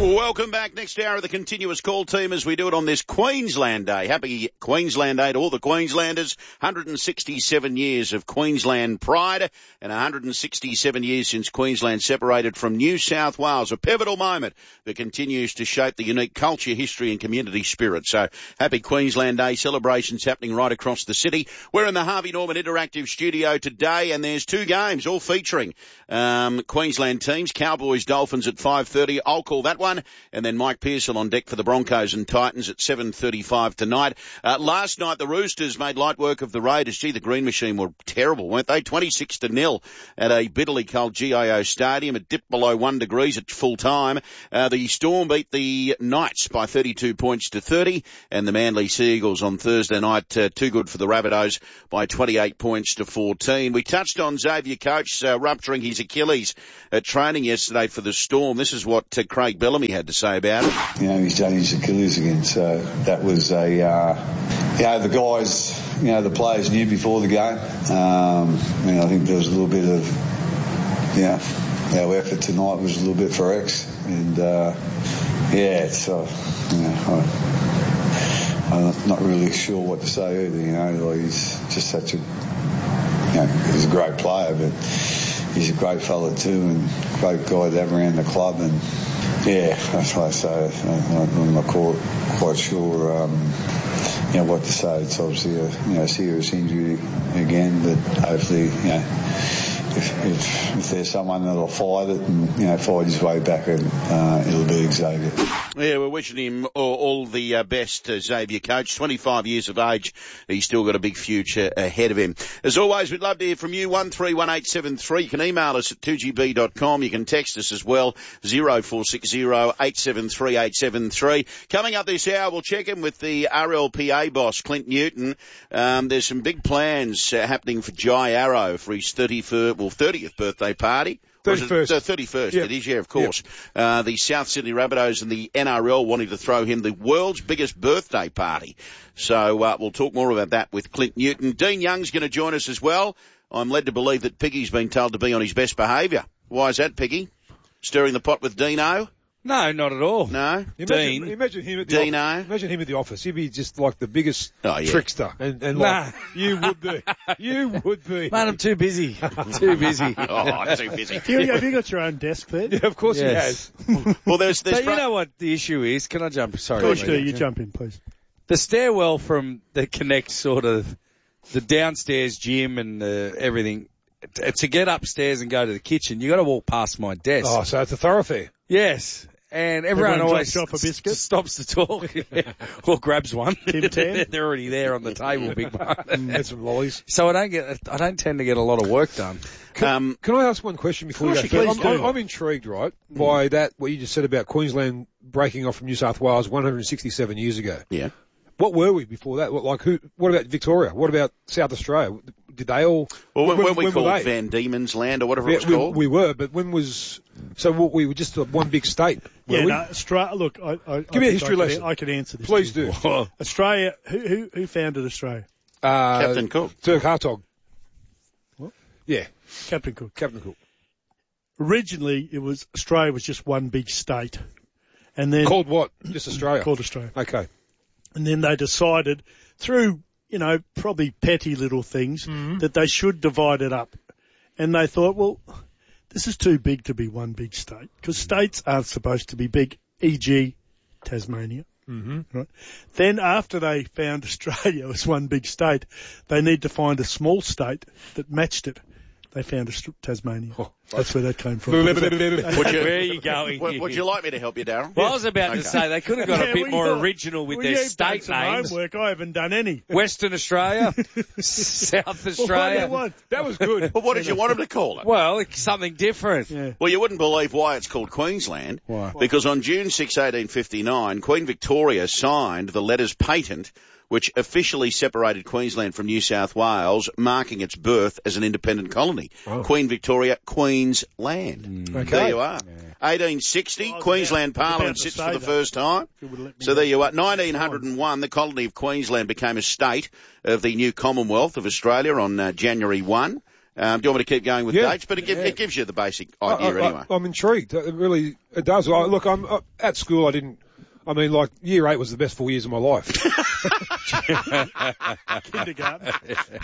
Welcome back. Next hour of the continuous call team as we do it on this Queensland Day. Happy Queensland Day to all the Queenslanders. 167 years of Queensland pride and 167 years since Queensland separated from New South Wales. A pivotal moment that continues to shape the unique culture, history and community spirit. So happy Queensland Day celebrations happening right across the city. We're in the Harvey Norman Interactive Studio today and there's two games all featuring Queensland teams. Cowboys, Dolphins at 5:30. I'll call that one. And then Mike Pearson on deck for the Broncos and Titans at 7:35 tonight. Last night, the Roosters made light work of the Raiders. Gee, the Green Machine were terrible, weren't they? 26-0 at a bitterly cold GIO Stadium. It dipped below 1 degree at full time. The Storm beat the Knights by 32 points to 30. And the Manly Sea Eagles on Thursday night, too good for the Rabbitohs by 28 points to 14. We touched on Xavier Coates rupturing his Achilles at training yesterday for the Storm. This is what Craig Bellamy had to say about it. You know, he's done his Achilles again, so that was the guys, the players knew before the game. I think there was a little bit of, our effort tonight was a little bit for X, and I'm not really sure what to say either. He's just such a, he's a great player, but he's a great fella too, and great guy to have around the club, and that's why I say I'm not quite sure what to say. It's obviously a serious injury again, but hopefully if there's someone that'll fight it and fight his way back, it'll be Xavier. Yeah, we're wishing him all the best, Xavier Coates. 25 years of age, he's still got a big future ahead of him. As always, we'd love to hear from you. 131873. You can email us at 2gb.com. You can text us as well. 0460 873 873. Coming up this hour, we'll check in with the RLPA boss, Clint Newton. There's some big plans happening for Jai Arrow for his 30th birthday party. 31st. 31st, Yep. It is, of course. Yep. The South Sydney Rabbitohs and the NRL wanting to throw him the world's biggest birthday party. So we'll talk more about that with Clint Newton. Dean Young's going to join us as well. I'm led to believe that Piggy's been told to be on his best behaviour. Why is that, Piggy? Stirring the pot with Dino? No, not at all. No? Imagine him at the Dino? office. Imagine him at the office. He'd be just like the biggest trickster. And you would be. You would be. Man, I'm too busy. Too busy. Too busy. Have you got your own desk there? Yeah, of course he has. Well, there's But you know what the issue is? Can I jump? Sorry. Of course you do. You jump in, please. The stairwell that connects sort of the downstairs gym and everything, to get upstairs and go to the kitchen, you got to walk past my desk. Oh, so it's a thoroughbare. Yes. And everyone always drops off a biscuit? stops to talk or grabs one. Tim Tam? They're already there on the table, big one. Had some lollies. So I don't tend to get a lot of work done. Can I ask one question before you go? Please do. I'm intrigued, right, by that, what you just said about Queensland breaking off from New South Wales 167 years ago. Yeah. What were we before that? What about Victoria? What about South Australia? Did they all? Well, when we were called they? Van Diemen's Land or whatever it was we, called? we were, but when was? So we were just one big state. Yeah, we? no, Australia. Look, Give me a history lesson. I can answer this. Please do. Australia. Who founded Australia? Captain Cook. Turk Hartog. What? Yeah, Captain Cook. Captain Cook. Originally, Australia was just one big state, and then Called what? Just Australia. called Australia. Okay. And then they decided through, probably petty little things that they should divide it up. And they thought, well, this is too big to be one big state because states aren't supposed to be big, e.g. Tasmania. Mm-hmm. Right. Then after they found Australia as one big state, they need to find a small state that matched it. They found Tasmania. That's where that came from. Where are you going? Would you like me to help you, Darryl? Well, I was about to say they could have got a bit more original with their state names. Homework. I haven't done any. Western Australia, South Australia. Well, That was good. Well, what did you want them to call it? Well, it's something different. Yeah. Well, you wouldn't believe why it's called Queensland. Why? Because on June 6, 1859, Queen Victoria signed the letters patent which officially separated Queensland from New South Wales, marking its birth as an independent colony. Oh. Queen Victoria, Queensland. Okay. There you are. 1860, Queensland Parliament sits for the first time. So there you are. 1901, the colony of Queensland became a state of the new Commonwealth of Australia on January 1. Do you want me to keep going with dates? But it gives you the basic idea anyway. I'm intrigued. It does. Look, I'm at school. Year 8 was the best 4 years of my life. Kindergarten.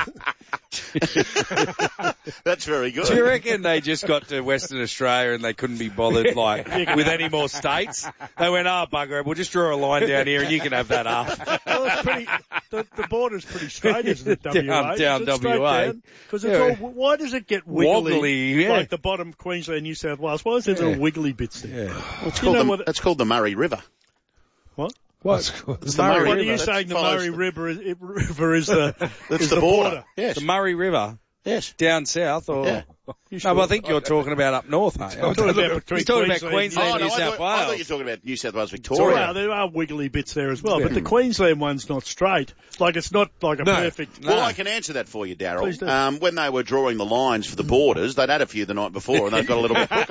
That's very good. Do you reckon they just got to Western Australia and they couldn't be bothered with any more states? They went, bugger it, we'll just draw a line down here and you can have that half. Well, it's pretty. The border's pretty straight, isn't it? WA down WA. Because it's all. Why does it get wobbly? Yeah. Like the bottom of Queensland, New South Wales. Why is there little wiggly bits there? Yeah. It's called the Murray River. What? What? It's the Murray What River. are you saying? The Murray River is the border. Yes. The Murray River. Yes. Down south, or yeah. No, but I think you're talking about up north, mate. I'm talking about Queensland, New South Wales. I thought you were talking about New South Wales, Victoria. Well, there are wiggly bits there as well, but the Queensland one's not straight. Like it's not like a perfect. Well, I can answer that for you, Please do. Daryl. When they were drawing the lines for the borders, they'd had a few the night before, and they've got a little bit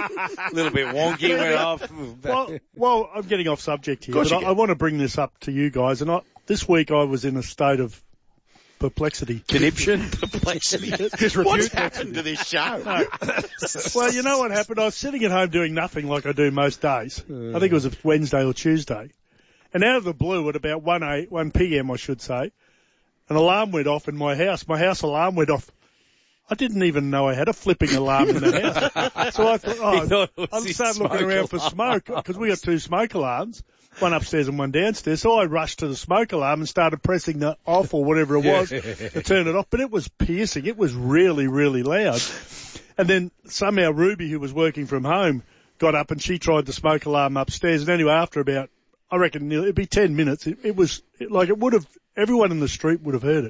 a little bit wonky. Went off. Well, I'm getting off subject here, but I want to bring this up to you guys. And this week I was in a state of perplexity. Conniption? Perplexity. What's happened to this show? No. Well, you know what happened? I was sitting at home doing nothing like I do most days. I think it was a Wednesday or Tuesday. And out of the blue, at about 1 p.m., I should say, an alarm went off in my house. My house alarm went off. I didn't even know I had a flipping alarm in the house. So I thought, I started looking around for smoke, because we got 2 smoke alarms. One upstairs and one downstairs. So I rushed to the smoke alarm and started pressing the off or whatever it was to turn it off. But it was piercing. It was really, really loud. And then somehow Ruby, who was working from home, got up and she tried the smoke alarm upstairs. And anyway, after about, I reckon it'd be 10 minutes, it was like it would have, everyone in the street would have heard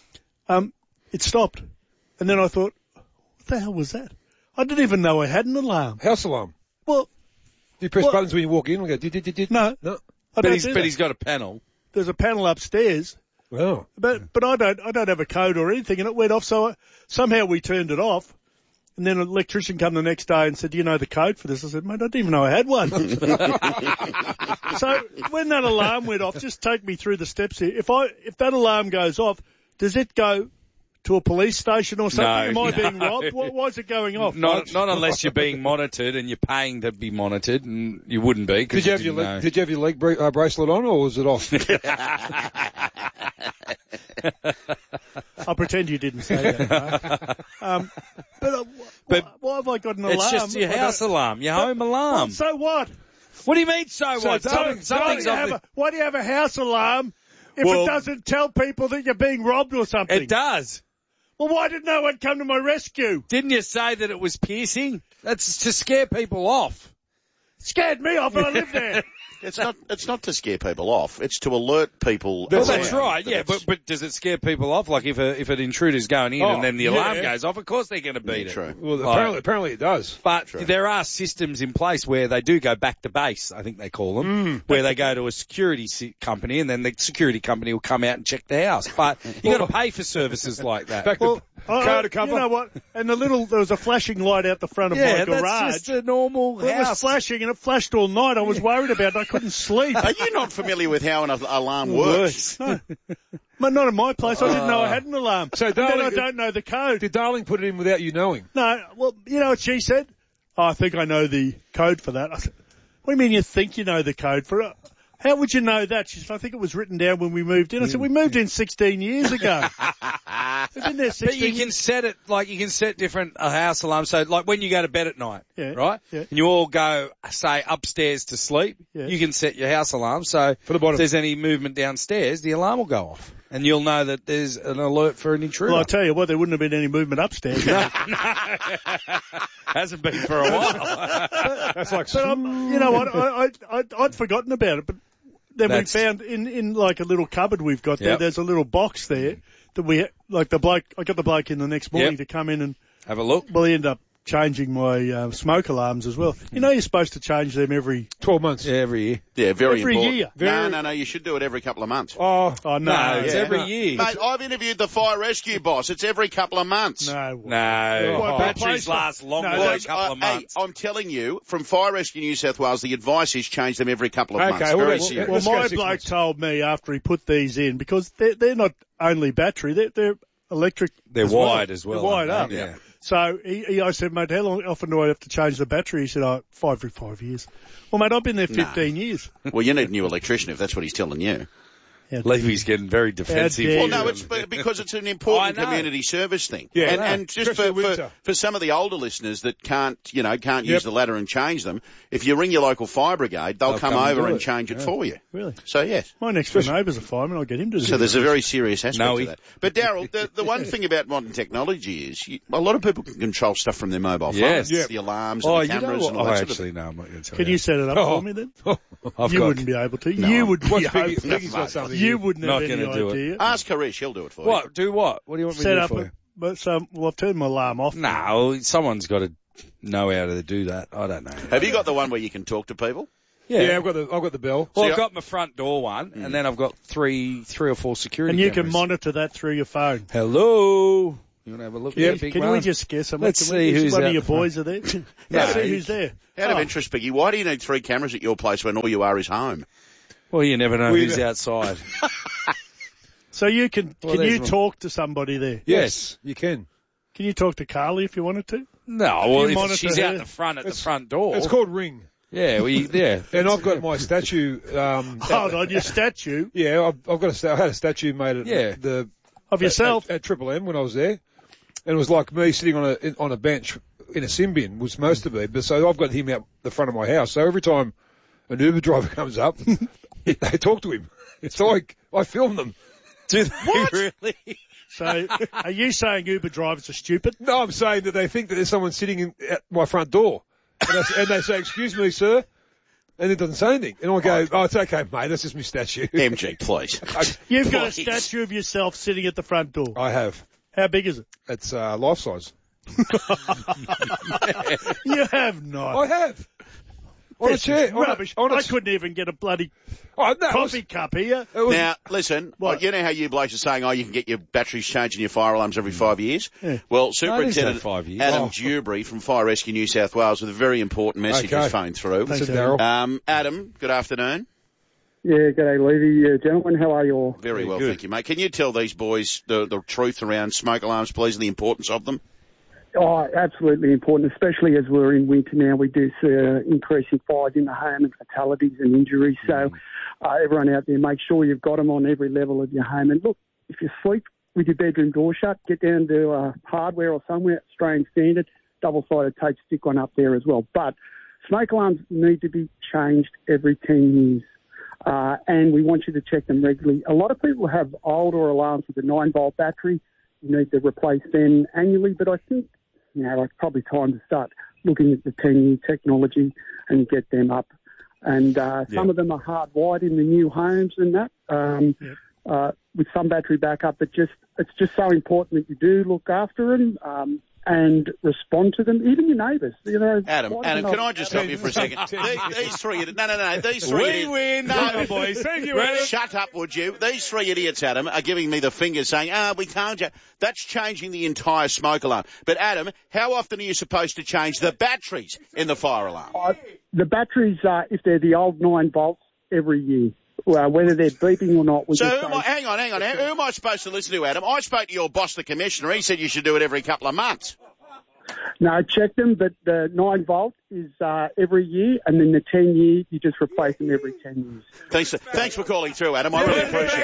it. It stopped. And then I thought, what the hell was that? I didn't even know I had an alarm. House alarm. Well, do you press buttons when you walk in and go, did? No. But he's got a panel. There's a panel upstairs. Oh. But I don't have a code or anything, and it went off, so somehow we turned it off. And then an electrician came the next day and said, do you know the code for this? I said, mate, I didn't even know I had one. So when that alarm went off, just take me through the steps here. If that alarm goes off, does it go to a police station or something? No, Am I being robbed? Why is it going off? Not unless you're being monitored and you're paying to be monitored, and you wouldn't be. Did you have your leg bracelet on, or was it off? I'll pretend you didn't say that. But why have I got an alarm? It's just your house alarm, your home alarm. Well, so what? What do you mean, so what? Why do you have a house alarm if it doesn't tell people that you're being robbed or something? It does. Well, why did no one come to my rescue? Didn't you say that it was piercing? That's to scare people off. Scared me off, and I live there. It's not to scare people off. It's to alert people. Well, that's right. Yeah, but does it scare people off? Like if an intruder's going in and then the alarm goes off, of course they're going to beat it. True. Well, apparently it does. But there are systems in place where they do go back to base, I think they call them, where they go to a security company and then the security company will come out and check the house. But you got to pay for services like that. Car to cover. You know what? And there was a flashing light out the front of my garage. That's just a normal house. It was flashing, and it flashed all night. I was worried about it. I couldn't sleep. Are you not familiar with how an alarm works? No. But not in my place. I didn't know I had an alarm. So, Darling, I don't know the code. Did Darling put it in without you knowing? No. Well, you know what she said? I think I know the code for that. I said, what do you mean you think you know the code for it? How would you know that? She said, I think it was written down when we moved in. I said, we moved in 16 years ago. We've been there 16 But you can set it, like you can set different house alarms. So like when you go to bed at night, right? Yeah. And you all go, say, upstairs to sleep, you can set your house alarm. So if there's any movement downstairs, the alarm will go off. And you'll know that there's an alert for an intruder. Well, I'll tell you what, there wouldn't have been any movement upstairs. No. Hasn't been for a while. That's like, you know what, I'd forgotten about it, but then we found in like a little cupboard we've got there, there's a little box there that I got the bloke in the next morning to come in and have a look. Well, he ended up changing my smoke alarms as well. You know you're supposed to change them every 12 months. Yeah, every year. Yeah, very every important. Year. No, you should do it every couple of months. Oh no. It's every year. Mate, I've interviewed the fire rescue boss. It's every couple of months. No. Batteries last longer than a couple of months. I'm telling you, from Fire Rescue New South Wales, the advice is change them every couple of months. Very serious. Well, my bloke told me after he put these in, because they're not only battery, they're electric. They're wide as well. They're wide up. Yeah. So I said, mate, how often do I have to change the battery? He said, every 5 years. Well, mate, I've been there 15 years. Well, you need a new electrician if that's what he's telling you. Levy's getting very defensive. Well, no, it's because it's an important community service thing. Yeah, and just for some of the older listeners that can't use the ladder and change them, if you ring your local fire brigade, they'll come over and change it for you. Really? So, yes. My next door neighbour's a fireman. I'll get him to do it. So there's a very serious aspect to that. But, Daryl, the one thing about modern technology is a lot of people can control stuff from their mobile phones. Yes. The alarms and the cameras and all that sort of thing. No, I'm not going to tell Can you set it up for me then? You wouldn't be able to. You would be Piggy's got something. You wouldn't have any idea. Ask Harish, he'll do it for you. What? Do what? What do you want me to do for you? I've turned my alarm off. No, someone's got to know how to do that. I don't know. Have you got the one where you can talk to people? Yeah, I've got the bell. Well, I've got my front door one, and then I've got three or four security and you cameras. can monitor that through your phone. Hello. You want to have a look? Yeah. Big Can we just guess? Let's see who's one out of your boys are there. Let's see who's there. Out of interest, Piggy, why do you need 3 cameras at your place when all you are is home? Well, you never know who's outside. So you can you talk to somebody there? Yes, you can. Can you talk to Carly if you wanted to? No, well, if she's out the front at the front door. It's called Ring. Yeah, And I've got my statue. Hold on, your statue? Yeah, I had a statue made of yourself at Triple M when I was there, and it was like me sitting on a bench in a sin bin was most of it. But so I've got him out the front of my house. So every time an Uber driver comes up, they talk to him. It's like I film them. Do they really? So, are you saying Uber drivers are stupid? No, I'm saying that they think that there's someone sitting at my front door. And they say, excuse me, sir. And it doesn't say anything. And I go, it's okay, mate, that's just my statue. MG, please. You've got a statue of yourself sitting at the front door. I have. How big is it? It's life size. You have not. I have. On a chair. Rubbish. I couldn't even get a bloody coffee cup here. Now, listen, you know how you blokes are saying, you can get your batteries changed and your fire alarms every 5 years? Yeah. Well, Superintendent Adam Dewberry from Fire Rescue New South Wales with a very important message has phoned through. Thanks, Daryl. Adam, good afternoon. Yeah, g'day, Levy. Gentlemen, how are you all? Very well, thank you, mate. Can you tell these boys the truth around smoke alarms, please, and the importance of them? Oh, absolutely important, especially as we're in winter now. We do see increasing fires in the home and fatalities and injuries. So everyone out there, make sure you've got them on every level of your home. And look, if you sleep with your bedroom door shut, get down to hardware or somewhere, Australian standard, double-sided tape, stick one up there as well. But smoke alarms need to be changed every 10 years. And we want you to check them regularly. A lot of people have older alarms with a 9-volt battery. You need to replace them annually, but I think it's probably time to start looking at the 10-year technology and get them up. And some of them are hardwired in the new homes and that, with some battery backup. But it's just so important that you do look after them and respond to them, even your neighbours. Adam, can I just stop you for a second? These three idiots. We win. No, boys. Thank you, Adam. Shut up, would you? These 3 idiots, Adam, are giving me the finger saying, we told you. That's changing the entire smoke alarm. But, Adam, how often are you supposed to change the batteries in the fire alarm? The batteries, if they're the old 9 volts, every year. Well, whether they're beeping or not. Hang on. Who am I supposed to listen to, Adam? I spoke to your boss, the commissioner. He said you should do it every couple of months. No, check them, but the 9 volt is every year, and then the 10 year, you just replace them every 10 years. Thanks for calling through, Adam. I really appreciate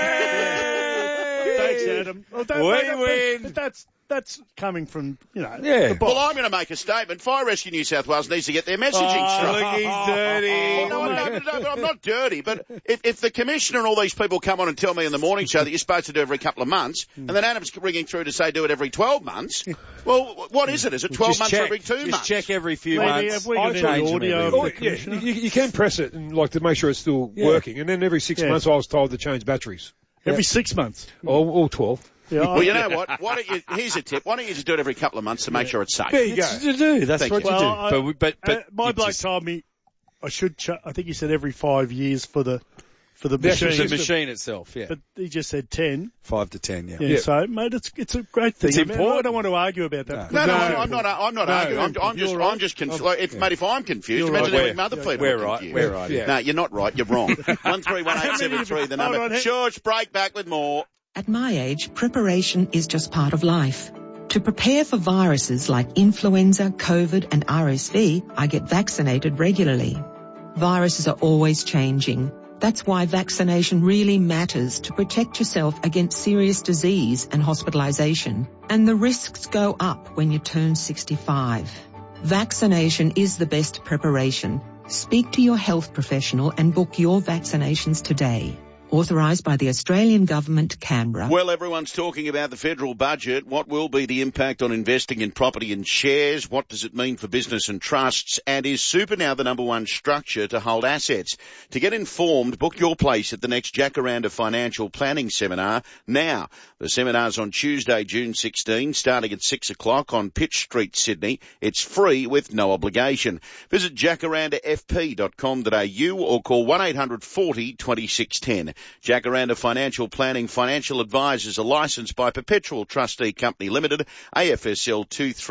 it. Thanks, Adam. Well, that's coming from, the boss. Well, I'm going to make a statement. Fire Rescue New South Wales needs to get their messaging straight. Look, he's dirty. No, I'm not dirty, but if the commissioner and all these people come on and tell me in the morning show that you're supposed to do every couple of months, and then Adam's ringing through to say do it every 12 months, well, what is it? Is it 12 months or every 2 months? Just check every few months. Have we got any audio of the commissioner? You can press it and to make sure it's still working, and then every 6 months I was told to change batteries. Every 6 months? Or 12. Yeah, well, you know what? Here's a tip. Why don't you just do it every couple of months to make sure it's safe? There you go. That's what you do. That's what you do. But my bloke told me I should. I think he said every 5 years for the machine. The machine itself, yeah. But he just said 10. 5 to 10, yeah. Yeah. So, mate, it's a great thing. It's important. I don't want to argue about that. No, I'm not arguing. I'm just confused. Mate, if I'm confused, imagine how many other people are confused. We're right. No, you're not right. You're wrong. 131873, the number. George, break back with more. At my age, preparation is just part of life. To prepare for viruses like influenza, COVID and RSV, I get vaccinated regularly. Viruses are always changing. That's why vaccination really matters to protect yourself against serious disease and hospitalization. And the risks go up when you turn 65. Vaccination is the best preparation. Speak to your health professional and book your vaccinations today. Authorised by the Australian Government, Canberra. Well, everyone's talking about the federal budget. What will be the impact on investing in property and shares? What does it mean for business and trusts? And is super now the number one structure to hold assets? To get informed, book your place at the next Jacaranda Financial Planning Seminar now. The seminar's on Tuesday, June 16, starting at 6 o'clock on Pitt Street, Sydney. It's free with no obligation. Visit jacarandafp.com.au or call 1800 40 2610. Jacaranda Financial Planning Financial Advisors are licensed by Perpetual Trustee Company Limited, AFSL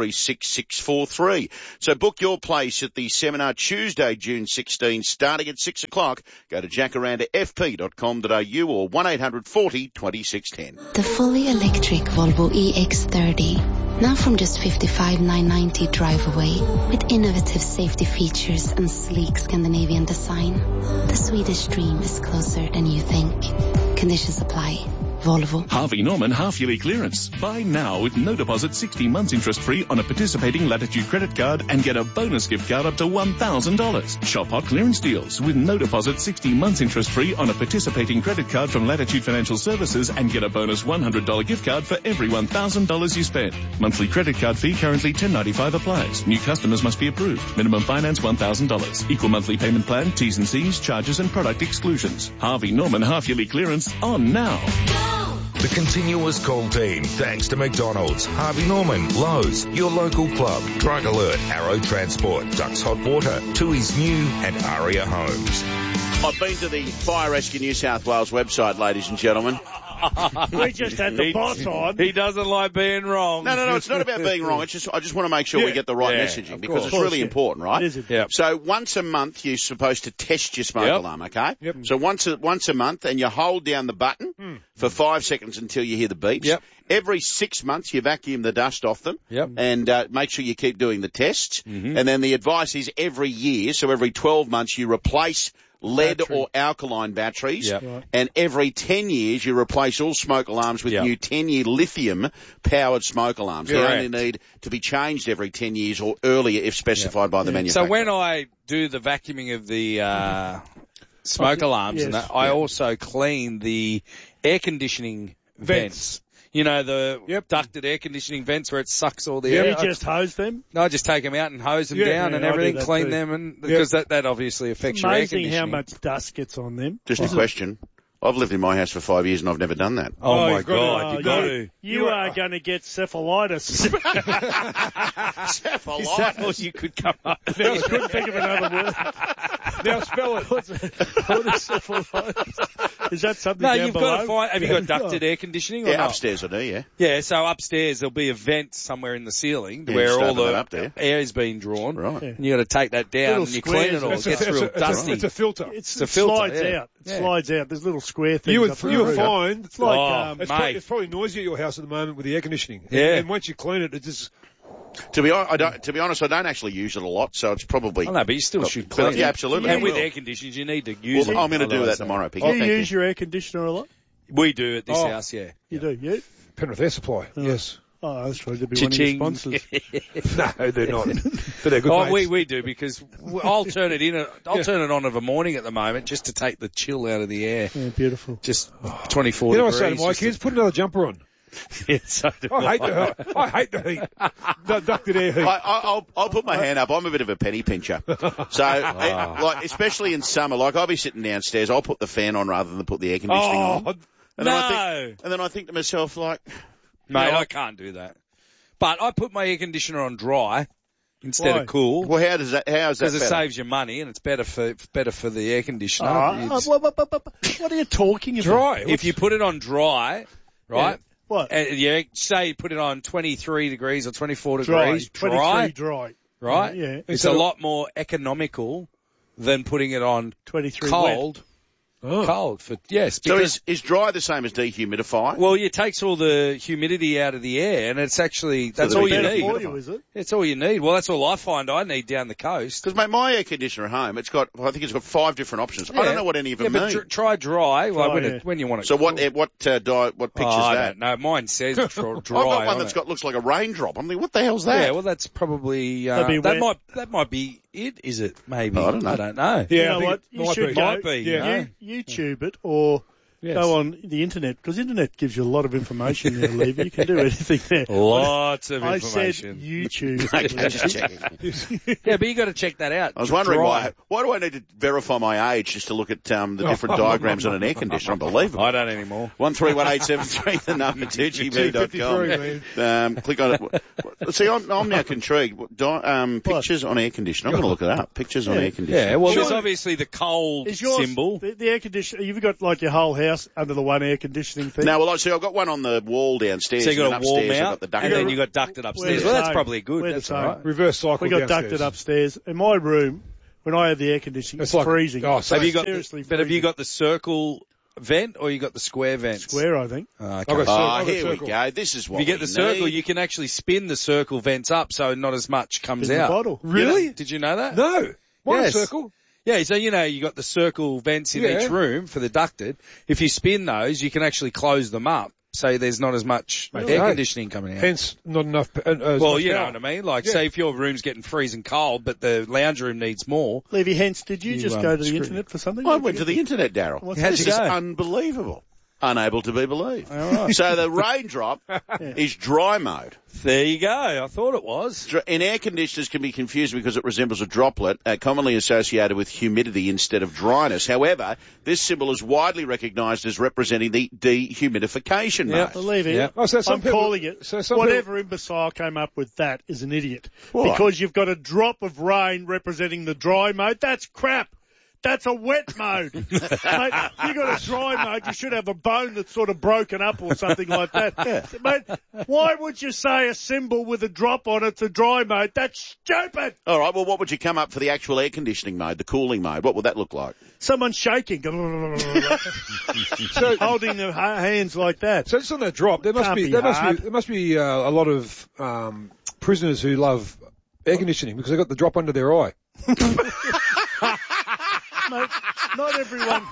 236643. So book your place at the seminar Tuesday, June 16, starting at 6 o'clock. Go to jacarandafp.com.au or 1800 40 2610. The fully electric Volvo EX30. Now from just $55,990 drive away, with innovative safety features and sleek Scandinavian design. The Swedish dream is closer than you think. Conditions apply. Volvo. Harvey Norman half-yearly clearance. Buy now with no deposit, 16 months interest-free on a participating Latitude credit card and get a bonus gift card up to $1,000. Shop hot clearance deals with no deposit, 16 months interest-free on a participating credit card from Latitude Financial Services and get a bonus $100 gift card for every $1,000 you spend. Monthly credit card fee currently $10.95 applies. New customers must be approved. Minimum finance $1,000. Equal monthly payment plan, T's and C's, charges and product exclusions. Harvey Norman half-yearly clearance on now. The continuous call team, thanks to McDonald's, Harvey Norman, Lowe's, your local club, Drug Alert, Arrow Transport, Ducks Hot Water, Tui's New and Aria Homes. I've been to the Fire Rescue New South Wales website, ladies and gentlemen. We just had the boss on. He doesn't like being wrong. No, it's not about being wrong. It's just, I just want to make sure we get the right messaging because it's really important, right? It is important. So once a month you're supposed to test your smoke alarm, okay? Yep. So once a month, and you hold down the button for 5 seconds until you hear the beeps. Yep. Every 6 months you vacuum the dust off them. Yep. And make sure you keep doing the tests. Mm-hmm. And then the advice is every year, so every 12 months you replace lead or alkaline batteries, and every 10 years you replace all smoke alarms with new 10-year lithium-powered smoke alarms. They only need to be changed every 10 years or earlier if specified by the manufacturer. So when I do the vacuuming of the smoke alarms and that, I also clean the air conditioning vents. You know, the ducted air conditioning vents where it sucks all the air. You just hose them? No, I just take them out and hose them down and everything, clean them, and because that obviously affects your air conditioning. Amazing how much dust gets on them. Just a question. I've lived in my house for 5 years and I've never done that. Oh my God, you got to. You are going to get cephalitis. Cephalitis? You could come up. Now I couldn't think of another word. Now spell it. What is cephalitis? Is that something down you've below? got to find, have you got ducted air conditioning or not? Upstairs I do, yeah. Yeah, so upstairs there'll be a vent somewhere in the ceiling where all the air is being drawn. Right. And you got to take that down and you clean it all. It gets real dusty. It's a filter. It slides out. It slides out. There's little square things. You would find it's like it's probably noisy at your house at the moment with the air conditioning. Yeah. And once you clean it, it just. To be honest, I don't actually use it a lot, so it's probably. Oh, no, but you still should clean it. Yeah, absolutely. And with air conditioners, you need to use it. I'm going to do that tomorrow, Piggy. Do you use your air conditioner a lot? We do at this house, yeah. You do, yeah? Penrith Air Supply, yes. Oh, that's right. They'd be one of your sponsors. No, they're not. But they're good mates. We do because I'll turn it in. I'll turn it on of a morning at the moment just to take the chill out of the air. Yeah, beautiful. Just 24 degrees. You know what I say to my kids? Put another jumper on. Yeah, so I hate the heat. The ducted air heat. I'll put my hand up. I'm a bit of a penny pincher. So, like, especially in summer, like I'll be sitting downstairs, I'll put the fan on rather than put the air conditioning on. And then I think to myself, like, mate, I can't do that. But I put my air conditioner on dry instead of cool. Well, how is that Because it saves you money and it's better for the air conditioner. What are you talking about? Dry. If you put it on dry, right? Yeah. What? Say you put it on 23 degrees or 24 degrees. Dry. Right? Yeah. It's a lot more economical than putting it on 23 cold. wet. cold. Yes. So is dry the same as dehumidify? Well, it takes all the humidity out of the air, and it's actually, that's all you need. For you, is it? It's all you need. Well, that's all I find I need down the coast. Because, mate, my air conditioner at home, I think it's got 5 different options. I don't know what any of them mean. But try dry, when you want it. So what picture's that? I don't know. Mine says dry. I've got one that's looks like a raindrop. I'm thinking, what the hell's that? Yeah, well, that's probably, that might be it, is it? Maybe. I don't know. Yeah, you know what? You should might be. Yeah. YouTube it or go on the internet, because internet gives you a lot of information there, Levy. You can do anything there. Lots of information. I said YouTube. Okay, just checking. Yeah, but you got to check that out. I was wondering why do I need to verify my age just to look at the different diagrams on an air conditioner? Unbelievable. I don't anymore. 131873, the number 2GB.com. Click on it. See, I'm now intrigued. Pictures on air conditioner. I'm going to look it up. Pictures on air conditioner. Yeah, well, there's obviously the cold symbol. The air conditioner, you've got like your whole house under the one air conditioning thing? No, well, I've got one on the wall downstairs. So you got a wall mount, and then you got ducted upstairs. Well, that's probably good. That's all right. Reverse cycle. We got ducted upstairs. In my room, when I have the air conditioning, it's freezing. Oh, have you got the circle vent or you got the square vent? Square, I think. Okay. Here we go. This is what if you get the circle, you can actually spin the circle vents up so not as much comes out. The bottle. Really? Did you know that? No. One circle. Yeah, so you got the circle vents in each room for the ducted. If you spin those, you can actually close them up, so there's not as much air conditioning coming out. Hence, not enough. Well, you know what I mean. Like, say if your room's getting freezing cold, but the lounge room needs more. Levy, hence, did you just go to the internet for something? I went to the internet, Daryl. How'd you go? This is unbelievable. Unable to be believed. All right. So the raindrop is dry mode. There you go. I thought it was. And air conditioners can be confused because it resembles a droplet, commonly associated with humidity instead of dryness. However, this symbol is widely recognised as representing the dehumidification mode. Believe it. Yep. I'm calling it. Whatever imbecile came up with that is an idiot. Why? Because you've got a drop of rain representing the dry mode. That's crap. That's a wet mode. Mate, you got a dry mode, you should have a bone that's sort of broken up or something like that. Yeah. Mate, why would you say a symbol with a drop on it's a dry mode? That's stupid. All right, well, what would you come up for the actual air conditioning mode, the cooling mode? What would that look like? Someone shaking. Holding their hands like that. So just on that drop, there must be a lot of prisoners who love air conditioning because they got the drop under their eye. Mate, not everyone.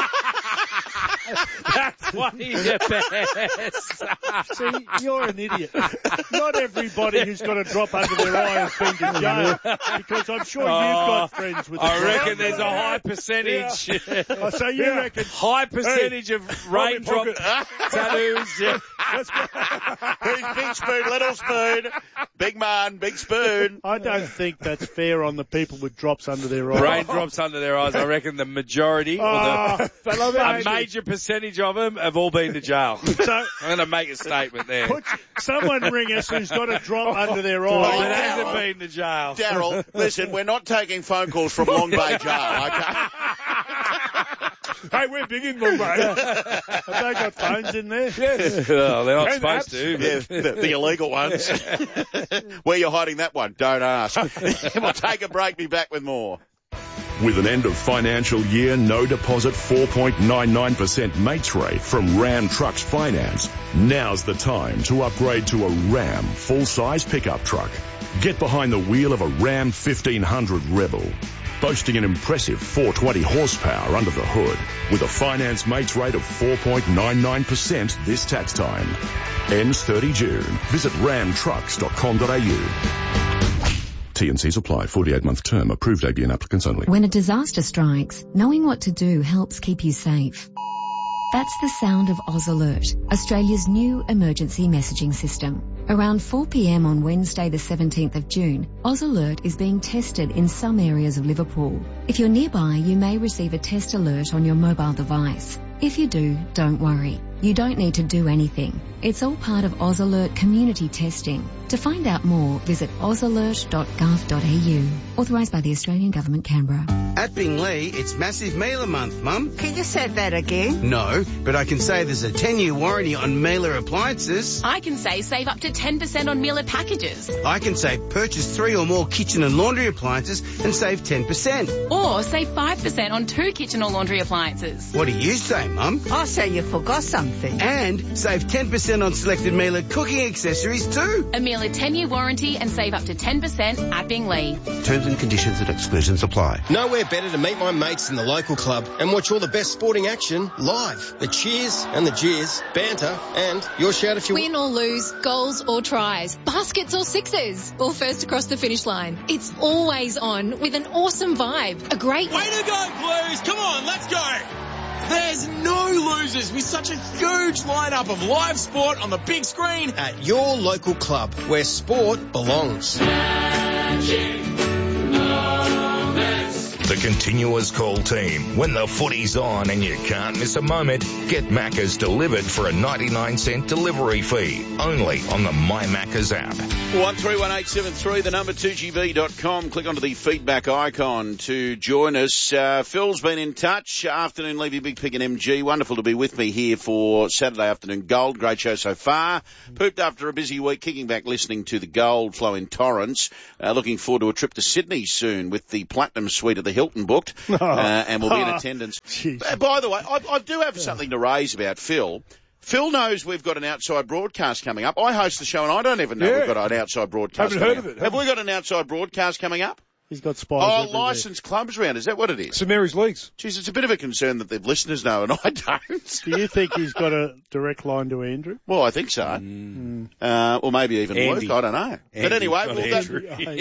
That's why he's the best. See, you're an idiot. Not everybody who's got a drop under their eye has been to jail, because I'm sure you've got friends with. I reckon there's a high percentage. Yeah. So you reckon high percentage of raindrop tattoos. Yeah. Big spoon, little spoon. Big man, big spoon. I don't think that's fair on the people with drops under their eyes. Raindrops under their eyes. I reckon the majority, or a major percentage of them, have all been to jail. So I'm going to make a statement there. Someone ring us who's got a drop under their eye that hasn't been to jail. Daryl, listen, we're not taking phone calls from Long Bay Jail, okay? Hey, we're big in Long Bay. Have they got phones in there? Yes. Oh, they're not supposed to. Yeah, the illegal ones. Where you hiding that one? Don't ask. We'll take a break, be back with more. With an end of financial year, no deposit 4.99% mates rate from Ram Trucks Finance, now's the time to upgrade to a Ram full-size pickup truck. Get behind the wheel of a Ram 1500 Rebel, boasting an impressive 420 horsepower under the hood, with a finance mates rate of 4.99% this tax time. Ends 30 June. Visit ramtrucks.com.au. T&Cs apply. 48-month term. Approved ABN applicants only. When a disaster strikes, knowing what to do helps keep you safe. That's the sound of Oz Alert, Australia's new emergency messaging system. Around 4 p.m. on Wednesday the 17th of June, Oz Alert is being tested in some areas of Liverpool. If you're nearby, you may receive a test alert on your mobile device. If you do, don't worry. You don't need to do anything. It's all part of AusAlert community testing. To find out more, visit ausalert.gov.au. Authorised by the Australian Government, Canberra. At Binglee, it's Massive Mealer Month, Mum. Can you say that again? No, but I can say there's a 10-year warranty on Mealer appliances. I can say save up to 10% on Mealer packages. I can say purchase 3 or more kitchen and laundry appliances and save 10%. Or save 5% on 2 kitchen or laundry appliances. What do you say, Mum? I say you forgot something. And save 10% on selected Mealer cooking accessories too. A Mealer 10-year warranty and save up to 10% at Binglee. Terms and conditions and exclusions apply. Nowhere better to meet my mates in the local club and watch all the best sporting action live. The cheers and the jeers, banter, and your shout if you win or lose, goals or tries, baskets or sixes, or first across the finish line. It's always on with an awesome vibe. A great... Way to go, Blues! Come on, let's go! There's no losers with such a huge lineup of live sport on the big screen at your local club where sport belongs. The continuous call team. When the footy's on and you can't miss a moment, get Macca's delivered for a 99-cent delivery fee. Only on the My Macca's app. 131873, the number 2gv.com. Click onto the feedback icon to join us. Phil's been in touch. Afternoon, Levy, Big Pig and MG. Wonderful to be with me here for Saturday Afternoon Gold. Great show so far. Pooped after a busy week, kicking back listening to the Gold flow in torrents. Looking forward to a trip to Sydney soon with the Platinum Suite of the Hilton booked, and we'll be in attendance. By the way, I do have something to raise about Phil. Phil knows we've got an outside broadcast coming up. I host the show and I don't even know we've got an outside broadcast Haven't coming heard up. of it. Have we got an outside broadcast coming up? He's got spies. Licensed clubs round. Is that what it is? St Mary's Leagues. Jeez, it's a bit of a concern that the listeners know and I don't. Do you think he's got a direct line to Andrew? Well, I think so. Or maybe even Luke. I don't know. But anyway,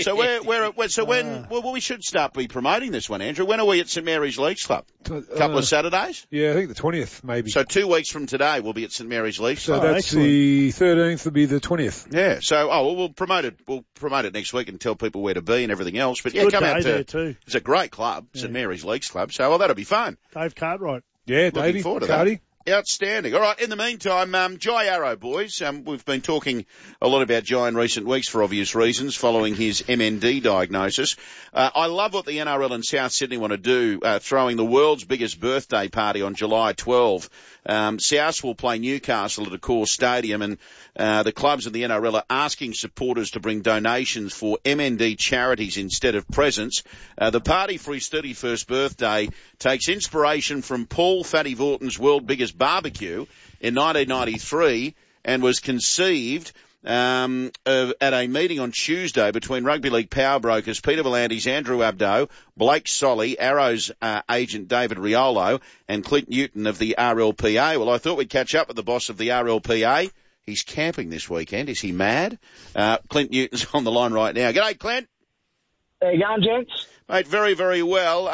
well, we should start promoting this one, Andrew. When are we at St Mary's Leagues Club? A couple of Saturdays? Yeah, I think the 20th, maybe. So 2 weeks from today, we'll be at St Mary's Leagues Club. So that's the 13th, will be the 20th. Yeah. So, we'll promote it. We'll promote it next week and tell people where to be and everything else. But yeah, come out there too. It's a great club, St Mary's Leagues Club. So, that'll be fun. Dave Cartwright. Yeah, looking forward to that. Outstanding. All right. In the meantime, Jai Arrow, boys. We've been talking a lot about Jai in recent weeks for obvious reasons, following his MND diagnosis. I love what the NRL in South Sydney want to do, throwing the world's biggest birthday party on July 12. South will play Newcastle at Accor Stadium, and the clubs and the NRL are asking supporters to bring donations for MND charities instead of presents. The party for his 31st birthday takes inspiration from Paul Fatty Vorton's World Biggest Barbecue in 1993 and was conceived at a meeting on Tuesday between rugby league power brokers Peter Volandes, Andrew Abdo, Blake Solly, Arrow's agent David Riolo, and Clint Newton of the RLPA. Well, I thought we'd catch up with the boss of the RLPA. He's camping this weekend. Is he mad? Clint Newton's on the line right now. G'day, Clint. How you going, gents? Mate, very, very well.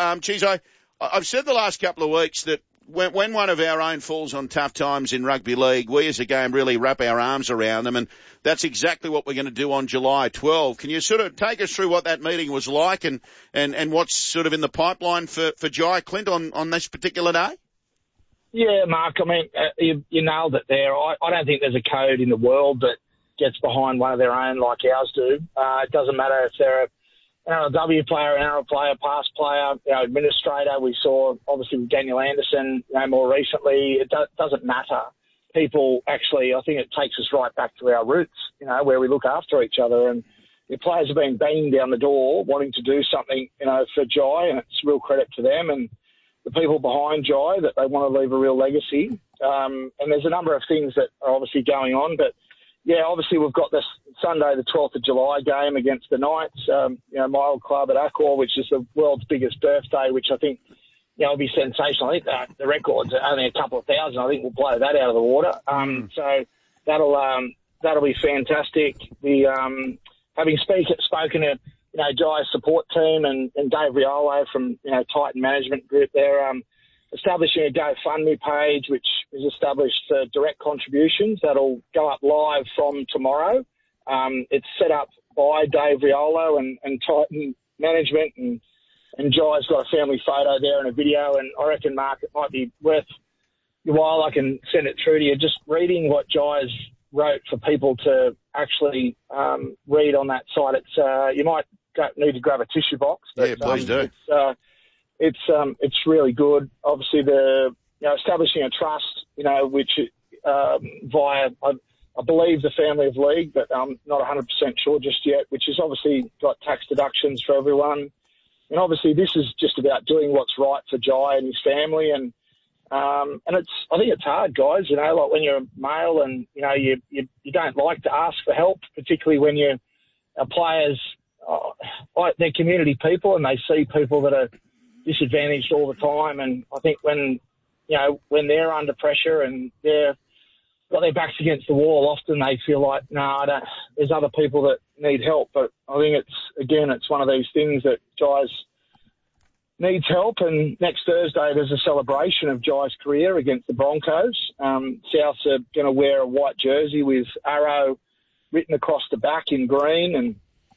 I've said the last couple of weeks that when one of our own falls on tough times in rugby league, we as a game really wrap our arms around them, and that's exactly what we're going to do on July 12. Can you sort of take us through what that meeting was like and what's sort of in the pipeline for Jai, Clint, on this particular day? Yeah, Mark, I mean, you nailed it there. I don't think there's a code in the world that gets behind one of their own like ours do. It doesn't matter if they're an NRLW player, an NRL player, past player, administrator. We saw, obviously, with Daniel Anderson, more recently. It doesn't matter. People actually, I think it takes us right back to our roots, where we look after each other. And the players have been banging down the door wanting to do something, for Jai, and it's real credit to them and the people behind Jai that they want to leave a real legacy. And there's a number of things that are obviously going on, but yeah, obviously we've got this Sunday, the 12th of July game against the Knights, my old club at Accor, which is the world's biggest birthday, which I think, will be sensational. I think the record's only a couple of thousand. I think we'll blow that out of the water. So that'll be fantastic. Having spoken to, Jai's support team and Dave Riolo from, Titan Management Group, they're establishing a GoFundMe page, which is established for direct contributions. That'll go up live from tomorrow. It's set up by Dave Riolo and Titan Management, and Jai's got a family photo there and a video, and I reckon, Mark, it might be worth while I can send it through to you, just reading what Jai's wrote for people to actually read on that site. It's you might need to grab a tissue box. But, yeah, please do. It's really good. Obviously, establishing a trust, which via I believe the family of league, but I'm not 100% sure just yet. Which has obviously got tax deductions for everyone, and obviously this is just about doing what's right for Jai and his family. And I think it's hard, guys. Like when you're a male and you don't like to ask for help, particularly when our players. They're community people and they see people that are disadvantaged all the time. And I think when they're under pressure and they're got their backs against the wall, often they feel like, there's other people that need help. But I think it's one of these things that Jai's needs help. And next Thursday, there's a celebration of Jai's career against the Broncos. Souths are going to wear a white jersey with arrow written across the back in green, and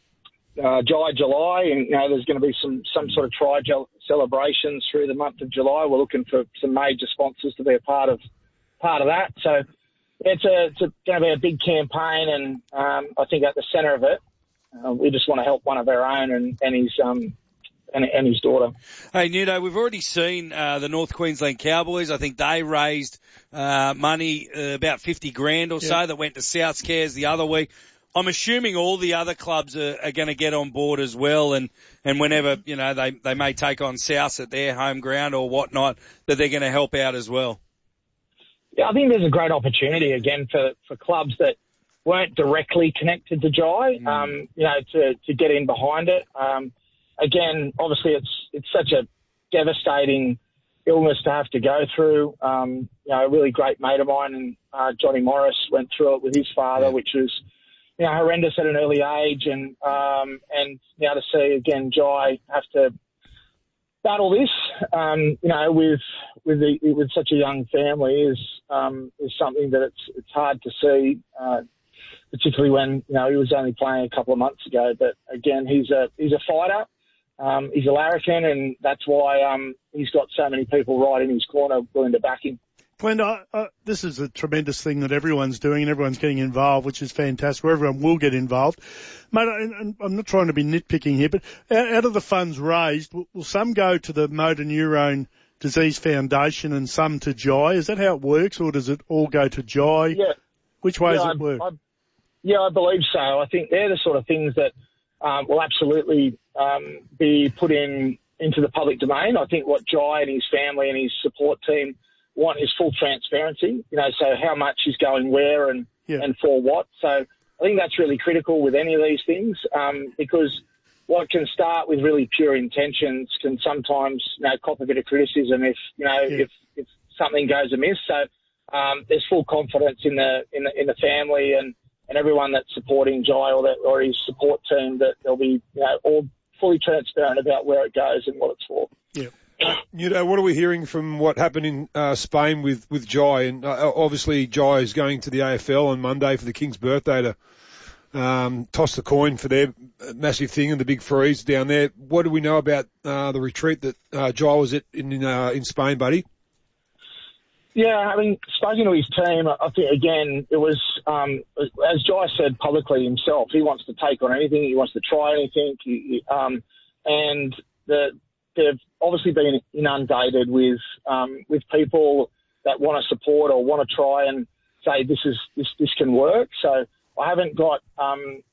Jai July, and there's going to be some sort of celebrations through the month of July. We're looking for some major sponsors to be a part of that. So it's going to be a big campaign, and I think at the centre of it, we just want to help one of our own and his and his daughter. Hey, Nuno, we've already seen the North Queensland Cowboys. I think they raised money, about 50 grand or so, that went to Souths Cares the other week. I'm assuming all the other clubs are going to get on board as well, and whenever, they may take on Souths at their home ground or whatnot, that they're going to help out as well. Yeah, I think there's a great opportunity again for clubs that weren't directly connected to Jai, to get in behind it. Again, obviously it's such a devastating illness to have to go through. A really great mate of mine and Johnny Morris went through it with his father, which was horrendous at an early age, and to see again Jai have to battle this, with such a young family is something that it's hard to see, particularly when he was only playing a couple of months ago. But again, he's a fighter, he's a larrikin, and that's why he's got so many people right in his corner willing to back him. Glenda, this is a tremendous thing that everyone's doing and everyone's getting involved, which is fantastic. Everyone will get involved. Mate, and I'm not trying to be nitpicking here, but out of the funds raised, will some go to the Motor Neurone Disease Foundation and some to Jai? Is that how it works, or does it all go to Jai? Yeah. Which way does it work? I believe so. I think they're the sort of things that will absolutely be put into the public domain. I think what Jai and his family and his support team want is full transparency, so how much is going where and for what. So I think that's really critical with any of these things, because what can start with really pure intentions can sometimes, cop a bit of criticism if something goes amiss. So there's full confidence in the family and everyone that's supporting Jai or his support team that they'll be all fully transparent about where it goes and what it's for. Yeah. What are we hearing from what happened in Spain with Jai? And obviously Jai is going to the AFL on Monday for the King's birthday to toss the coin for their massive thing and the big freeze down there. What do we know about the retreat that Jai was at in Spain, buddy? Yeah, spoken to his team, I think, again, it was, as Jai said publicly himself, he wants to take on anything, he wants to try anything, and they've obviously been inundated with people that want to support or want to try and say this can work. So I haven't got an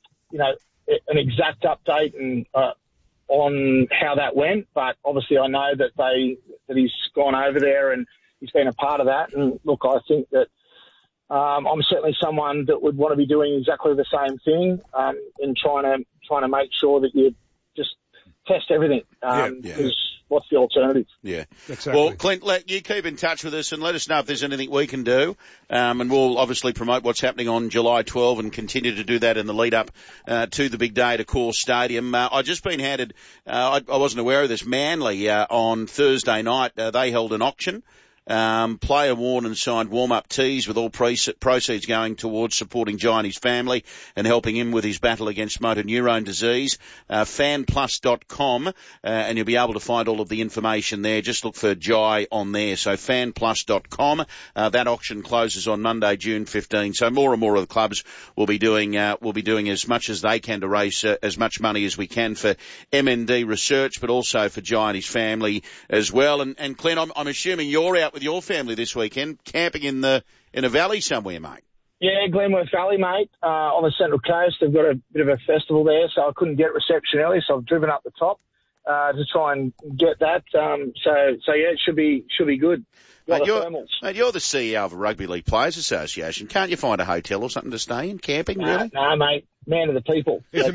exact update on how that went, but obviously I know that he's gone over there and he's been a part of that. And look, I think that I'm certainly someone that would want to be doing exactly the same thing in trying to make sure that you just test everything. Because what's the alternative? Yeah. Exactly. Well, Clint, you keep in touch with us and let us know if there's anything we can do. And we'll obviously promote what's happening on July 12 and continue to do that in the lead up to the big day at Accor Stadium. I've just been handed, I wasn't aware of this, Manly on Thursday night, they held an auction. player-worn and signed warm-up tees with all proceeds going towards supporting Jai and his family and helping him with his battle against motor neurone disease. Fanplus.com, and you'll be able to find all of the information there. Just look for Jai on there. So fanplus.com. That auction closes on Monday, June 15. So more and more of the clubs will be doing as much as they can to raise as much money as we can for MND research, but also for Jai and his family as well. And Clint, I'm assuming you're out with your family this weekend, camping in a valley somewhere, mate. Yeah, Glenworth Valley, mate, on the Central Coast. They've got a bit of a festival there, so I couldn't get reception early, so I've driven up the top to try and get that. So yeah, it should be good. Mate, you're the CEO of a Rugby League Players Association. Can't you find a hotel or something to stay in, camping, really? No, mate. Man of the people. Are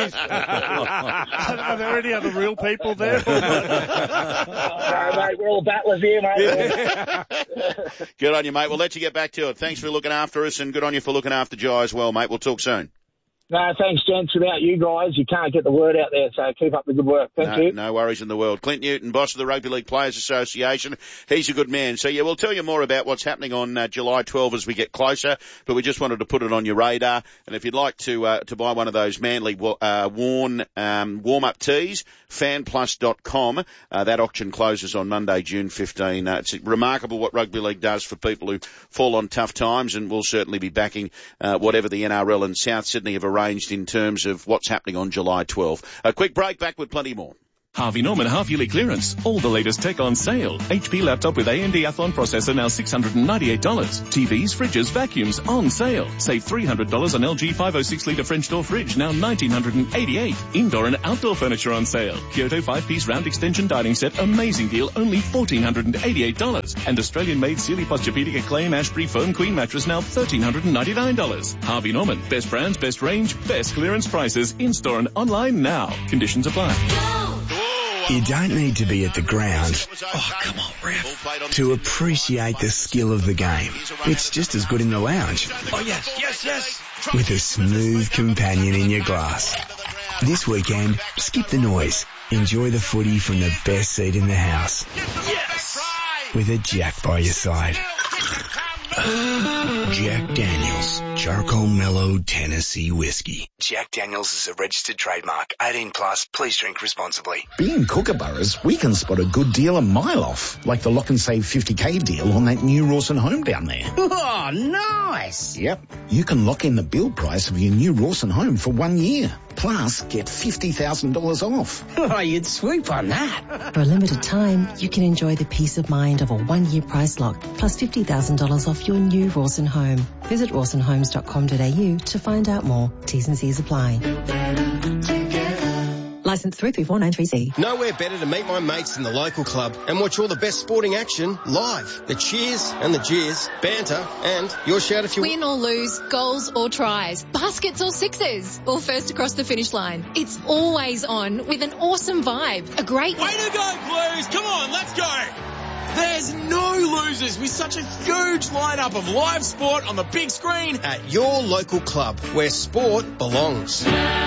there any other real people there? No, mate, we're all battlers here, mate. Good on you, mate. We'll let you get back to it. Thanks for looking after us, and good on you for looking after Jai as well, mate. We'll talk soon. No, thanks, gents. Without you guys, you can't get the word out there, so keep up the good work. Thank you. No worries in the world. Clint Newton, boss of the Rugby League Players Association. He's a good man. So, yeah, we'll tell you more about what's happening on July 12 as we get closer, but we just wanted to put it on your radar. And if you'd like to buy one of those Manly worn warm-up tees, fanplus.com. That auction closes on Monday, June 15. It's remarkable what Rugby League does for people who fall on tough times, and we'll certainly be backing whatever the NRL and South Sydney have arranged in terms of what's happening on July 12. A quick break, back with plenty more. Harvey Norman half-yearly clearance. All the latest tech on sale. HP laptop with AMD Athlon processor now $698. TVs, fridges, vacuums on sale. Save $300 on LG 506-litre French door fridge, now $1,988. Indoor and outdoor furniture on sale. Kyoto 5-piece round extension dining set, amazing deal, only $1,488. And Australian-made Sealy Posturepedic Acclaim Ashbury Foam Queen mattress, now $1,399. Harvey Norman. Best brands, best range, best clearance prices. In-store and online now. Conditions apply. You don't need to be at the ground, to appreciate the skill of the game. It's just as good in the lounge. Oh, yes. With a smooth companion in your glass. This weekend, skip the noise. Enjoy the footy from the best seat in the house. Yes! With a Jack by your side. Jack Daniels, Charcoal Mellow Tennessee Whiskey. Jack Daniels is a registered trademark. 18 plus, please drink responsibly. Being Kookaburras, we can spot a good deal a mile off, like the Lock and Save 50k deal on that new Rawson home down there. Oh, nice. Yep. You can lock in the build price of your new Rawson home for 1 year. Plus, get $50,000 off. Oh, you'd swoop on that. For a limited time, you can enjoy the peace of mind of a 1-year price lock, plus $50,000 off your new Rawson home. Visit rawsonhomes.com.au to find out more. T's and C's apply. Licence 334930C. Nowhere better to meet my mates in the local club and watch all the best sporting action live. The cheers and the jeers, banter, and your shout if you win or lose, goals or tries, baskets or sixes, or first across the finish line. It's always on with an awesome vibe. A great way to go, Blues! Come on, let's go! There's no losers with such a huge lineup of live sport on the big screen at your local club where sport belongs.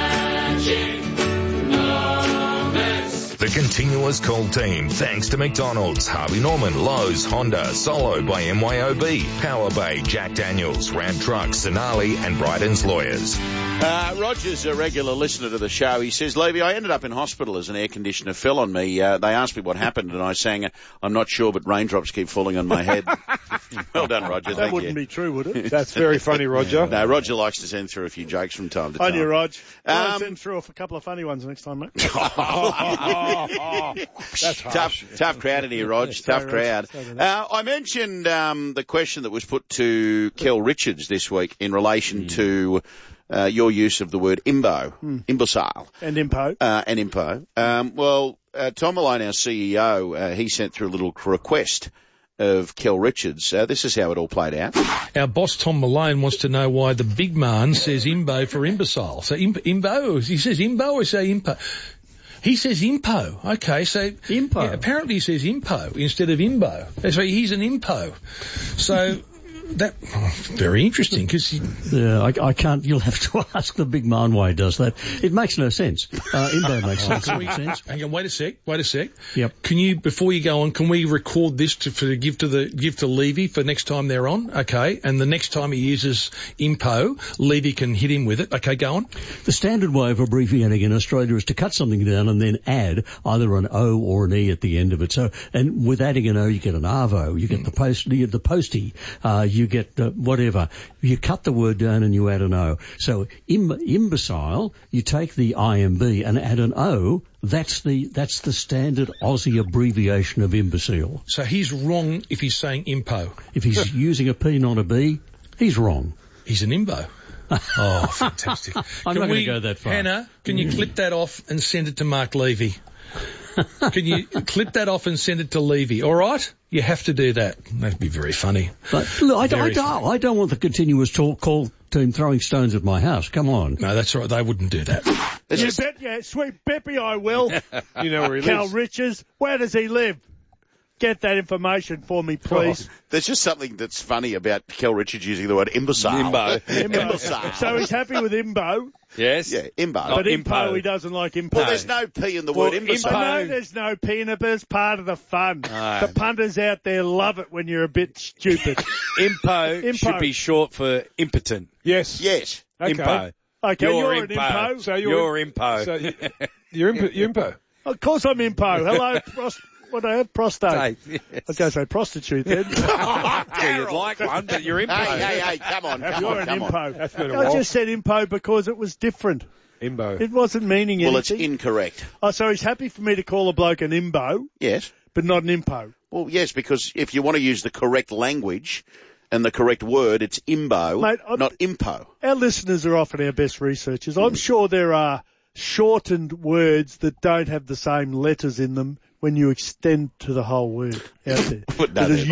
The continuous call team, thanks to McDonald's, Harvey Norman, Lowe's, Honda, Solo by MYOB, Power Bay, Jack Daniels, Ram Trucks, Sonali and Bryden's Lawyers. Roger's a regular listener to the show. He says, Levy, I ended up in hospital as an air conditioner fell on me. They asked me what happened and I sang, I'm not sure, but raindrops keep falling on my head. Well done, Roger. That wouldn't be true, would it? That's very funny, Roger. No, Roger likes to send through a few jokes from time to time. I do, Rog. Send through a couple of funny ones next time, mate. That's harsh. Tough crowd in here, Rog. Tough crowd. I mentioned the question that was put to Kel Richards this week in relation to your use of the word imbo, imbecile. And impo. And impo. Tom Malone, our CEO, he sent through a little request of Kel Richards. This is how it all played out. Our boss, Tom Malone, wants to know why the big man says imbo for imbecile. So imbo, he says imbo or say impo? He says impo. Okay, so impo. Yeah, apparently he says impo instead of imbo. So he's an impo. So Very interesting, because I can't. You'll have to ask the big man why he does that. It makes no sense. Imbo makes sense. Hang on, wait a sec. Yep. Can you, before you go on, can we record this to give to Levy for next time they're on? Okay, and the next time he uses Impo, Levy can hit him with it. Okay, go on. The standard way of abbreviating in Australia is to cut something down and then add either an O or an E at the end of it. So, and with adding an O, you get an arvo, you get the postie, you get whatever. You cut the word down and you add an O. So imbecile, you take the IMB and add an O. That's the standard Aussie abbreviation of imbecile. So he's wrong if he's saying Impo. If he's using a P, not a B, he's wrong. He's an Imbo. Oh, fantastic. I'm not going to go that far. Hannah, can you clip that off and send it to Mark Levy? Can you clip that off and send it to Levy? All right? You have to do that. That'd be very funny. But look, I don't want the continuous call team throwing stones at my house. Come on. No, that's all right. They wouldn't do that. Sweet Beppy, I will. You know where he Cal lives. Richards, where does he live? Get that information for me, please. Oh, there's just something that's funny about Kel Richards using the word imbecile. Imbo. So he's happy with Imbo. Yes. Yeah, Imbo. But Impo, he doesn't like Impo. Well, there's no P in the word imbecile. I know there's no P in it, but it's part of the fun. The punters out there love it when you're a bit stupid. Impo should be short for impotent. Yes. Yes. Okay. Impo. Okay, you're an Impo. So you're Impo. So you're Impo. Of course I'm Impo. Hello, what I have? Prostate. Yes. I was going to say prostitute then. Well, you'd like one, but you're Impo. Hey, come on. You're an Impo. I just said Impo because it was different. Imbo. It wasn't meaning anything. Well, it's incorrect. Oh, so he's happy for me to call a bloke an Imbo, Yes. but not an Impo. Well, yes, because if you want to use the correct language and the correct word, it's imbo, Mate, not impo. Our listeners are often our best researchers. I'm sure there are shortened words that don't have the same letters in them when you extend to the whole word out there. No,